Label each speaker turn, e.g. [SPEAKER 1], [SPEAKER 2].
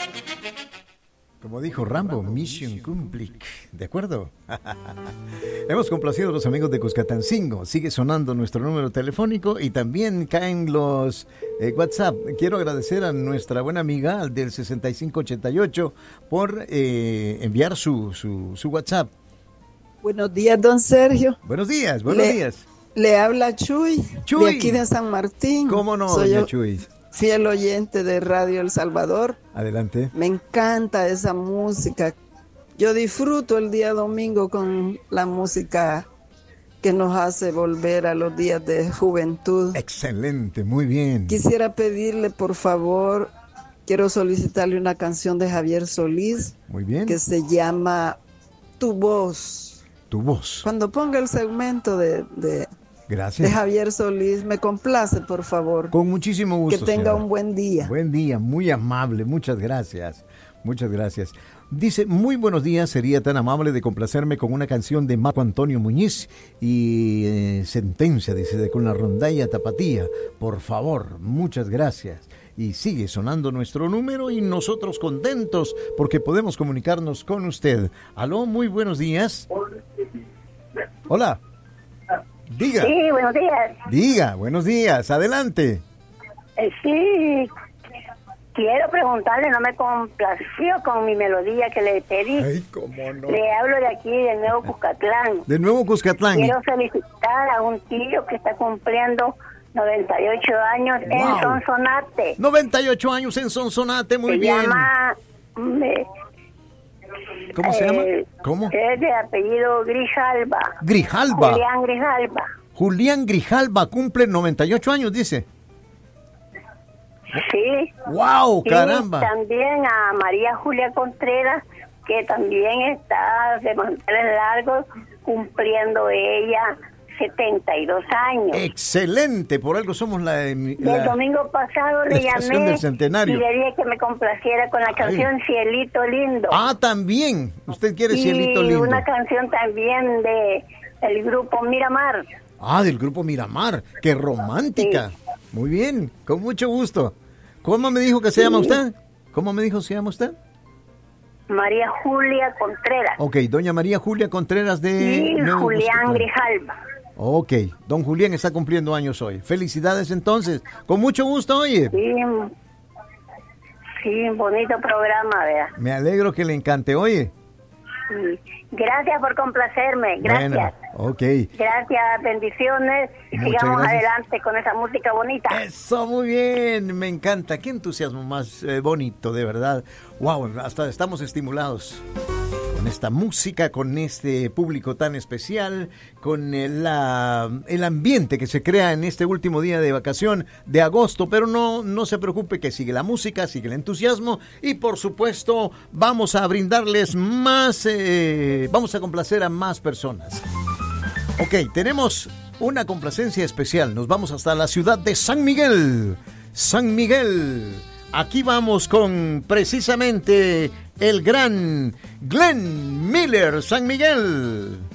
[SPEAKER 1] Como dijo Rambo, mission complete. ¿De acuerdo? Hemos complacido a los amigos de Cuscatancingo. Sigue sonando nuestro número telefónico y también caen los WhatsApp. Quiero agradecer a nuestra buena amiga del 6588 por enviar su WhatsApp.
[SPEAKER 2] Buenos días, don Sergio.
[SPEAKER 1] Buenos días, buenos días.
[SPEAKER 2] Le habla Chuy, de aquí de San Martín.
[SPEAKER 1] ¿Cómo no,
[SPEAKER 2] Soy
[SPEAKER 1] doña Chuy?
[SPEAKER 2] Fiel oyente de Radio El Salvador.
[SPEAKER 1] Adelante.
[SPEAKER 2] Me encanta esa música. Yo disfruto el día domingo con la música que nos hace volver a los días de juventud.
[SPEAKER 1] Excelente, muy bien.
[SPEAKER 2] Quisiera pedirle, por favor, quiero solicitarle una canción de Javier Solís.
[SPEAKER 1] Muy bien.
[SPEAKER 2] Que se llama Tu Voz.
[SPEAKER 1] Tu Voz.
[SPEAKER 2] Cuando ponga el segmento
[SPEAKER 1] Gracias.
[SPEAKER 2] de Javier Solís, me complace, por favor.
[SPEAKER 1] Con muchísimo gusto.
[SPEAKER 2] Que tenga un buen día.
[SPEAKER 1] Buen día, muy amable, muchas gracias. Muchas gracias. Dice, muy buenos días, sería tan amable de complacerme con una canción de Marco Antonio Muñiz y Sentencia, dice, con la rondalla tapatía. Por favor, muchas gracias. Y sigue sonando nuestro número y nosotros contentos porque podemos comunicarnos con usted. Aló, muy buenos días. Hola. Diga.
[SPEAKER 3] Sí, buenos días.
[SPEAKER 1] Diga, buenos días, adelante.
[SPEAKER 3] Sí, quiero preguntarle, no me complació con mi melodía que le pedí.
[SPEAKER 1] Ay, cómo no.
[SPEAKER 3] Le hablo de aquí, de Nuevo Cuscatlán.
[SPEAKER 1] De Nuevo Cuscatlán.
[SPEAKER 3] Quiero felicitar a un tío que está cumpliendo 98 años en Sonsonate.
[SPEAKER 1] 98 años en Sonsonate, muy bien.
[SPEAKER 3] Se llama...
[SPEAKER 1] ¿Cómo se llama? ¿Cómo?
[SPEAKER 3] Es de apellido Grijalba.
[SPEAKER 1] Grijalba.
[SPEAKER 3] Julián Grijalba.
[SPEAKER 1] Julián Grijalba cumple 98 años, dice.
[SPEAKER 3] Sí.
[SPEAKER 1] ¡Wow! ¡Caramba!
[SPEAKER 3] Y también a María Julia Contreras, que también está de manteles largos, cumpliendo ella 72 años.
[SPEAKER 1] ¡Excelente! Por algo somos
[SPEAKER 3] el domingo pasado le llamé
[SPEAKER 1] del centenario.
[SPEAKER 3] Y le dije que me complaciera con la canción Cielito Lindo.
[SPEAKER 1] Ah, también. ¿Usted quiere Cielito Lindo?
[SPEAKER 3] Y una canción también del grupo Miramar.
[SPEAKER 1] Ah, del grupo Miramar. ¡Qué romántica! Sí. Muy bien, con mucho gusto. ¿Cómo me dijo que se llama usted? ¿Cómo me dijo se llama usted?
[SPEAKER 3] María Julia Contreras.
[SPEAKER 1] Ok, doña María Julia Contreras de...
[SPEAKER 3] Y Julián Grijalba.
[SPEAKER 1] Ok, don Julián está cumpliendo años hoy. Felicidades entonces. Con mucho gusto, oye.
[SPEAKER 3] Sí, bonito programa, vea.
[SPEAKER 1] Me alegro que le encante, oye.
[SPEAKER 3] Gracias por complacerme, gracias.
[SPEAKER 1] Bueno, ok.
[SPEAKER 3] Gracias, bendiciones. Y sigamos adelante con esa música bonita.
[SPEAKER 1] Eso, muy bien, me encanta. Qué entusiasmo más bonito, de verdad. Wow, hasta estamos estimulados con esta música, con este público tan especial, con el ambiente que se crea en este último día de vacación de agosto, pero no se preocupe que sigue la música, sigue el entusiasmo y por supuesto vamos a brindarles más, vamos a complacer a más personas. Ok, tenemos una complacencia especial, nos vamos hasta la ciudad de San Miguel. San Miguel, aquí vamos con precisamente el gran Glenn Miller, San Miguel.